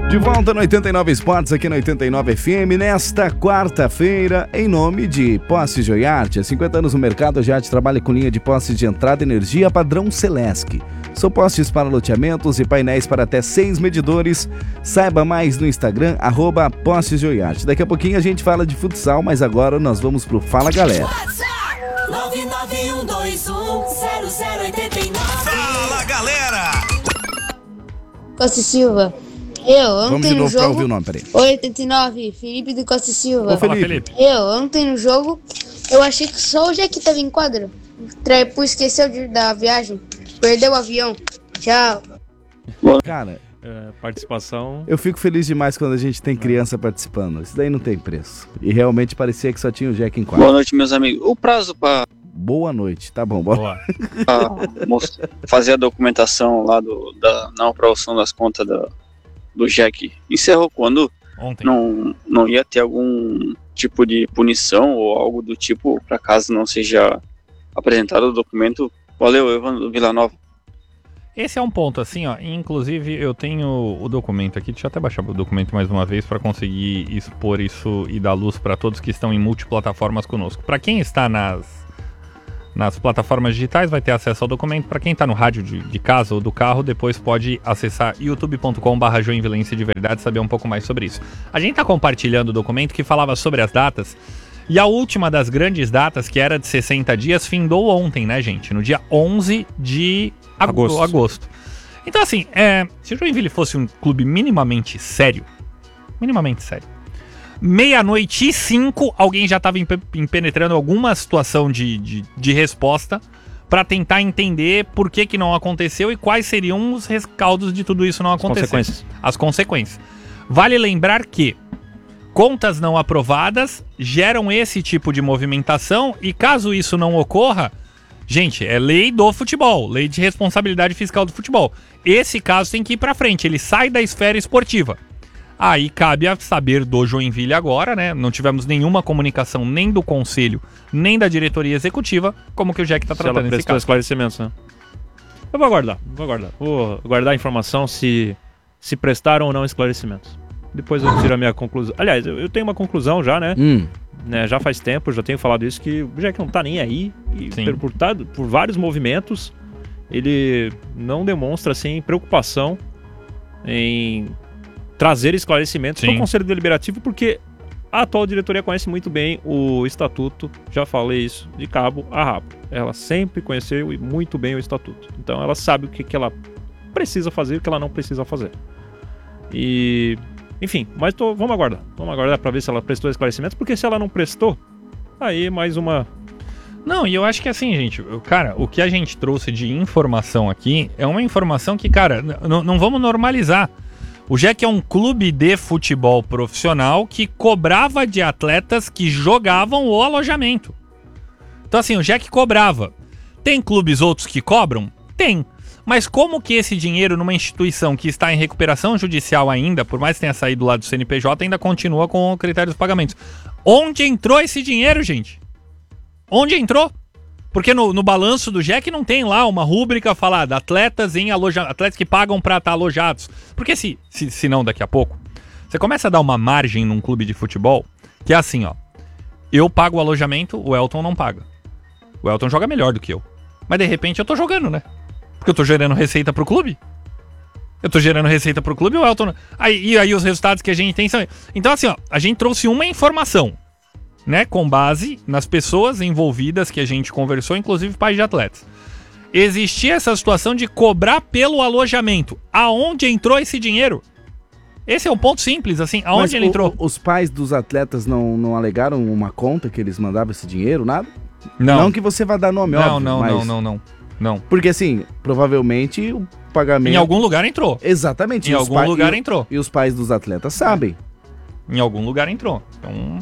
De volta no 89 Esportes, aqui no 89 FM, nesta quarta-feira, em nome de Postes Joiarte. Há 50 anos no mercado, a Joiarte trabalha com linha de postes de entrada e energia padrão Celesc. São postes para loteamentos e painéis para até 6 medidores. Saiba mais no Instagram, @Postes Joiarte. Daqui a pouquinho a gente fala de futsal, mas agora nós vamos pro Fala Galera. 991210089. Fala Galera! Costa Silva. Vamos de novo pra ouvir o nome, peraí. 89, Felipe do Costa Silva. Ô, Felipe. Ontem no jogo, eu achei que só o Jack tava em quadra. Trepu esqueceu da viagem, perdeu o avião. Tchau. Cara, participação. eu fico feliz demais quando a gente tem criança participando. Isso daí não tem preço. E realmente parecia que só tinha o Jack em quadra. Boa noite, meus amigos. O prazo para Boa noite, tá bom, bora. fazer a documentação lá na aprovação das contas do Jack encerrou quando? Ontem. Não ia ter algum tipo de punição ou algo do tipo para caso não seja apresentado o documento? Valeu, Evandro Villanova. Esse é um ponto, assim, ó. Inclusive, eu tenho o documento aqui. Deixa eu até baixar o documento mais uma vez para conseguir expor isso e dar luz para todos que estão em multiplataformas conosco. Para quem está nas plataformas digitais vai ter acesso ao documento. Para quem está no rádio de casa ou do carro, depois pode acessar youtube.com/Joinvilense de verdade, saber um pouco mais sobre isso. A gente está compartilhando o documento que falava sobre as datas, e a última das grandes datas, que era de 60 dias, findou ontem, né, gente? No dia 11 de agosto. Então, assim, se o Joinville fosse um clube minimamente sério, 00:05, alguém já estava impenetrando alguma situação de resposta para tentar entender por que não aconteceu e quais seriam os rescaldos de tudo isso não acontecer. As consequências. Vale lembrar que contas não aprovadas geram esse tipo de movimentação e caso isso não ocorra, gente, é lei do futebol, lei de responsabilidade fiscal do futebol. Esse caso tem que ir para frente, ele sai da esfera esportiva. Aí cabe a saber do Joinville agora, né? Não tivemos nenhuma comunicação nem do conselho, nem da diretoria executiva, como que o Jack tá tratando esse caso. Esclarecimentos, né? Eu vou aguardar. Vou guardar a informação se prestaram ou não esclarecimentos. Depois eu tiro a minha conclusão. Aliás, eu tenho uma conclusão já, né? Já faz tempo, já tenho falado isso, que o Jack não tá nem aí. E por vários movimentos, ele não demonstra, assim, preocupação em trazer esclarecimentos para o Conselho Deliberativo, porque a atual diretoria conhece muito bem o Estatuto, já falei isso de cabo a rabo. Ela sempre conheceu muito bem o Estatuto. Então ela sabe o que ela precisa fazer e o que ela não precisa fazer. E, enfim, mas vamos aguardar para ver se ela prestou esclarecimentos, porque se ela não prestou, aí mais uma... Não, e eu acho que assim, gente, cara, o que a gente trouxe de informação aqui é uma informação que, cara, não vamos normalizar. O Jack é um clube de futebol profissional que cobrava de atletas que jogavam o alojamento. Então assim, o Jack cobrava. Tem clubes outros que cobram? Tem. Mas como que esse dinheiro numa instituição que está em recuperação judicial ainda, por mais que tenha saído lá do CNPJ, ainda continua com o critério dos pagamentos? Onde entrou esse dinheiro, gente? Onde entrou? Porque no balanço do Jack não tem lá uma rúbrica falada atletas que pagam para estar alojados. Porque se não, daqui a pouco, você começa a dar uma margem num clube de futebol, que é assim, ó. Eu pago o alojamento, o Elton não paga. O Elton joga melhor do que eu. Mas de repente eu tô jogando, né? Porque eu tô gerando receita pro clube. O Elton... Aí os resultados que a gente tem são... Então assim, ó, a gente trouxe uma informação, né, com base nas pessoas envolvidas que a gente conversou, inclusive pais de atletas. Existia essa situação de cobrar pelo alojamento. Aonde entrou esse dinheiro? Esse é um ponto simples, assim, aonde ele entrou? Os pais dos atletas não alegaram uma conta que eles mandavam esse dinheiro, nada? Não. Não que você vai dar nome, óbvio, não. Porque assim, provavelmente o pagamento... Em algum lugar entrou. Exatamente. Em algum lugar entrou. E os pais dos atletas sabem. Em algum lugar entrou. Então...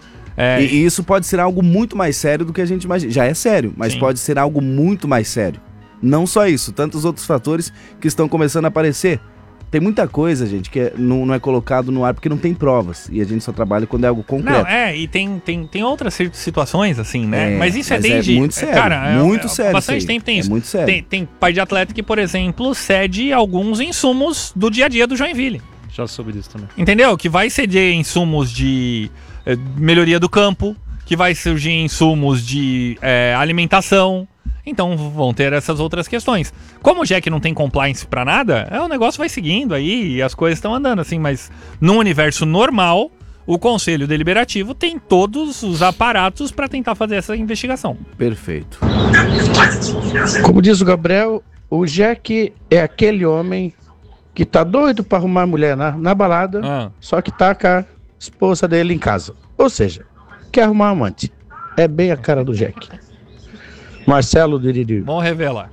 E isso pode ser algo muito mais sério do que a gente imagina. Já é sério, mas pode ser algo muito mais sério. Não só isso, tantos outros fatores que estão começando a aparecer. Tem muita coisa, gente, que não é colocado no ar porque não tem provas. E a gente só trabalha quando é algo concreto. E tem outras situações, assim, né? Mas isso é desde... muito sério, cara, muito sério. Bastante tempo tem isso. É muito sério. Tem pai de atleta que, por exemplo, cede alguns insumos do dia a dia do Joinville. Já soube disso também. Entendeu? Que vai ceder insumos de melhoria do campo, que vai surgir insumos de alimentação. Então vão ter essas outras questões. Como o Jack não tem compliance pra nada, o negócio vai seguindo aí e as coisas estão andando assim, mas no universo normal, o Conselho Deliberativo tem todos os aparatos pra tentar fazer essa investigação. Perfeito. Como diz o Gabriel, o Jack é aquele homem que tá doido pra arrumar mulher na balada, só que tá com a esposa dele em casa. Ou seja, quer arrumar amante. É bem a cara do Jack. Marcelo Diriri. Vamos revelar.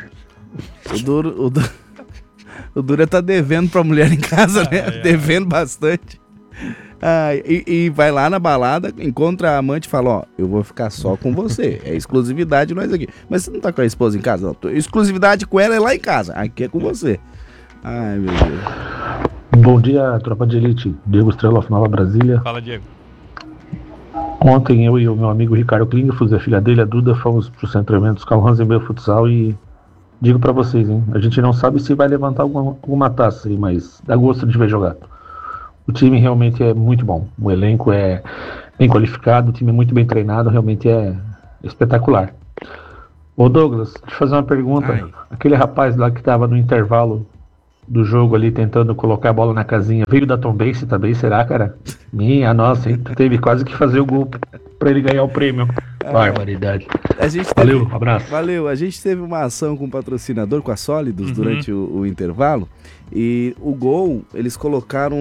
O Dura tá devendo pra mulher em casa, né? Devendo bastante. E vai lá na balada, encontra a amante e fala, eu vou ficar só com você. É exclusividade nós aqui. Mas você não tá com a esposa em casa? Não. Exclusividade com ela é lá em casa. Aqui é com você. Ai, meu Deus. Bom dia, tropa de elite. Diego Estrela, Nova Brasília. Fala, Diego. Ontem eu e o meu amigo Ricardo Klingfus e a filha dele, a Duda, fomos pro Centro Eventos Calhansen Meio Futsal e digo pra vocês, hein, a gente não sabe se vai levantar alguma taça aí, mas dá gosto de ver jogar. O time realmente é muito bom, o elenco é bem qualificado, o time é muito bem treinado, realmente é espetacular. Ô Douglas, deixa eu fazer uma pergunta. Aquele rapaz lá que tava no intervalo do jogo ali tentando colocar a bola na casinha, veio da Tombense também, será, cara? Minha nossa, hein? Teve quase que fazer o gol pra ele ganhar o prêmio. Barbaridade. Valeu, abraço. Valeu, a gente teve uma ação com o patrocinador, com a Sólidos, durante o intervalo, e o gol, eles colocaram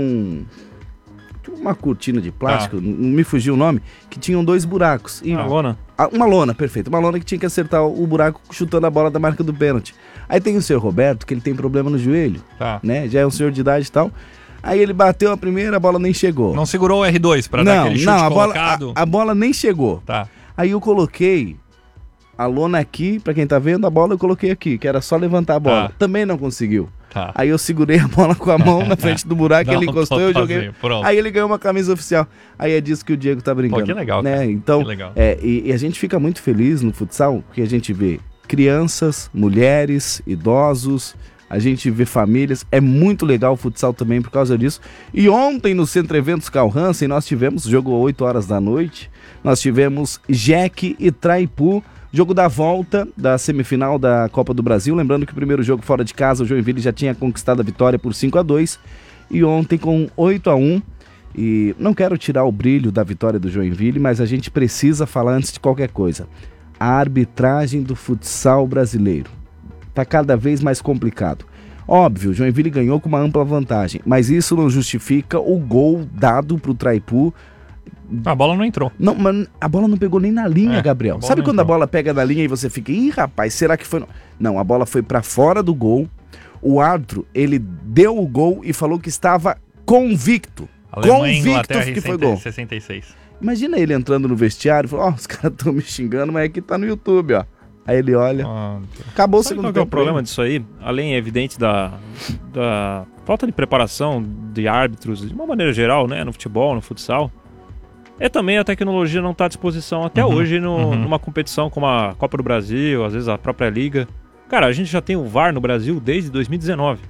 uma cortina de plástico, não me fugiu o nome, que tinham 2 buracos. E uma lona? Uma lona, perfeito. Uma lona que tinha que acertar o buraco chutando a bola da marca do pênalti. Aí tem o senhor Roberto, que ele tem problema no joelho, né? Já é um senhor de idade e tal. Aí ele bateu a primeira, a bola nem chegou. Não segurou o R2 pra dar aquele chute colocado? A bola nem chegou. Tá. Aí eu coloquei a lona aqui, pra quem tá vendo, a bola eu coloquei aqui, que era só levantar a bola. Também não conseguiu. Aí eu segurei a bola com a mão na frente do buraco, ele encostou e eu joguei. Aí ele ganhou uma camisa oficial. Aí é disso que o Diego tá brincando. Pô, que legal, né? cara. Então, que legal. E a gente fica muito feliz no futsal, porque a gente vê crianças, mulheres, idosos, a gente vê famílias. É muito legal o futsal também por causa disso. E ontem no Centro Eventos Calhansen nós tivemos, jogo 8 horas da noite, nós tivemos Jack e Traipu, jogo da volta da semifinal da Copa do Brasil. Lembrando que o primeiro jogo fora de casa, o Joinville já tinha conquistado a vitória por 5-2. E ontem com 8-1. E não quero tirar o brilho da vitória do Joinville, mas a gente precisa falar antes de qualquer coisa. A arbitragem do futsal brasileiro está cada vez mais complicado. Óbvio, o Joinville ganhou com uma ampla vantagem, mas isso não justifica o gol dado para o Traipu. A bola não entrou. Não, mas a bola não pegou nem na linha, Gabriel. Sabe quando a bola pega na linha e você fica, ih, rapaz, será que foi? Não, a bola foi para fora do gol. O árbitro, ele deu o gol e falou que estava convicto. Convicto que foi gol. 66. Imagina ele entrando no vestiário e falando, os caras estão me xingando, mas aqui tá no YouTube, ó. Aí ele olha, acabou o segundo tempo. Qual é o problema disso aí? Além, evidente, da falta de preparação de árbitros, de uma maneira geral, né, no futebol, no futsal, é também a tecnologia não está à disposição até hoje numa competição como a Copa do Brasil, às vezes a própria Liga. Cara, a gente já tem o VAR no Brasil desde 2019.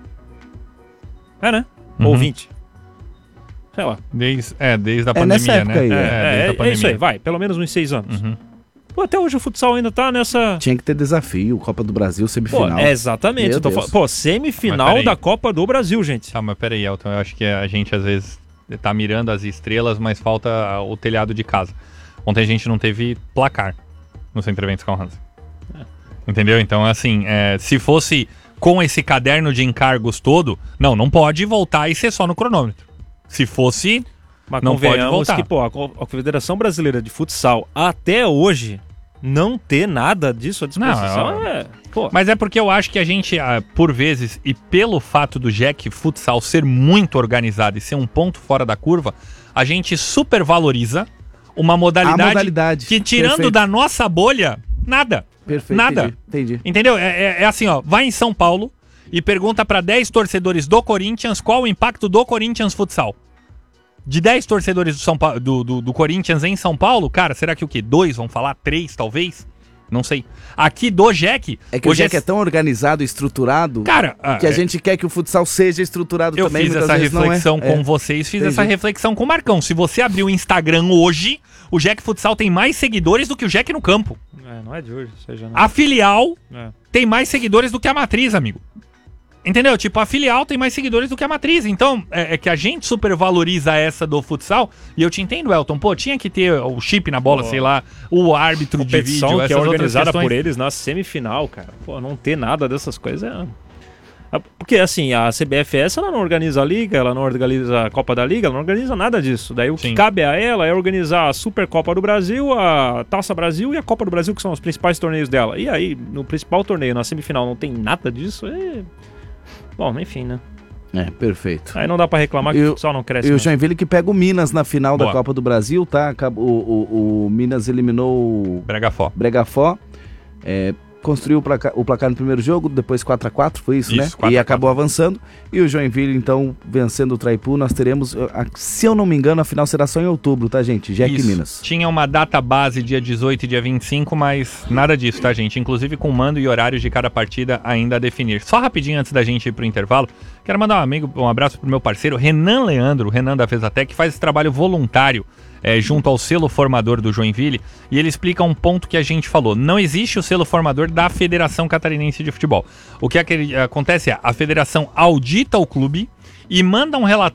É, né? Ou 20. Sei lá. Desde a pandemia, nessa época, né? aí. É isso aí, vai. Pelo menos uns 6 anos. Pô, até hoje o futsal ainda tá nessa... Tinha que ter desafio, Copa do Brasil, semifinal. Pô, exatamente. Eu tô falando, pô, semifinal da Copa do Brasil, gente. Tá, mas peraí, Elton, eu acho que a gente às vezes tá mirando as estrelas, mas falta o telhado de casa. Ontem a gente não teve placar no Centro Eventos Calhansen. Entendeu? Então, assim, se fosse com esse caderno de encargos todo, não pode voltar e ser só no cronômetro. Se fosse... Mas não pode voltar. Que, pô, a Federação Brasileira de Futsal, até hoje, não ter nada disso à disposição Mas é porque eu acho que a gente, por vezes, e pelo fato do Jack Futsal ser muito organizado e ser um ponto fora da curva, a gente supervaloriza uma modalidade que, tirando da nossa bolha, nada. Perfeito, nada. Entendi. Entendeu? É assim, ó, vai em São Paulo e pergunta para 10 torcedores do Corinthians qual o impacto do Corinthians Futsal. De 10 torcedores do Corinthians em São Paulo, cara, será que o quê? 2 vão falar? 3, talvez? Não sei. Aqui do Jack... É que o Jack é tão organizado e estruturado, cara, que a gente quer que o futsal seja estruturado também. Eu fiz essa reflexão com vocês, fiz essa reflexão com o Marcão. Se você abrir o Instagram hoje, o Jack Futsal tem mais seguidores do que o Jack no campo. Não é de hoje. Seja não. A filial tem mais seguidores do que a matriz, amigo. Entendeu? Tipo, a filial tem mais seguidores do que a matriz. Então, é que a gente supervaloriza essa do futsal. E eu te entendo, Elton. Pô, tinha que ter o chip na bola, sei lá, o árbitro de vídeo, que é organizada por eles na semifinal, cara. Pô, não ter nada dessas coisas Porque, assim, a CBFS, ela não organiza a Liga, ela não organiza a Copa da Liga, ela não organiza nada disso. Daí o que cabe a ela é organizar a Supercopa do Brasil, a Taça Brasil e a Copa do Brasil, que são os principais torneios dela. E aí, no principal torneio, na semifinal, não tem nada disso, Bom, enfim, né? Perfeito. Aí não dá pra reclamar que o futsal não cresce. E o Joinville que pega o Minas na final da Copa do Brasil, tá? O Minas eliminou o Bregafó. Construiu o placar no primeiro jogo, depois 4-4, foi isso, né? 4-4. E acabou avançando. E o Joinville, então, vencendo o Traipu, nós teremos, se eu não me engano, a final será só em outubro, tá, gente? Jack e Minas. Tinha uma data base dia 18 e dia 25, mas nada disso, tá, gente? Inclusive com mando e horários de cada partida ainda a definir. Só rapidinho antes da gente ir pro intervalo, quero mandar um abraço pro meu parceiro Renan Leandro, o Renan da Vesatec, que faz esse trabalho voluntário junto ao selo formador do Joinville, e ele explica um ponto que a gente falou. Não existe o selo formador da Federação Catarinense de Futebol. O que acontece a federação audita o clube e manda um relatório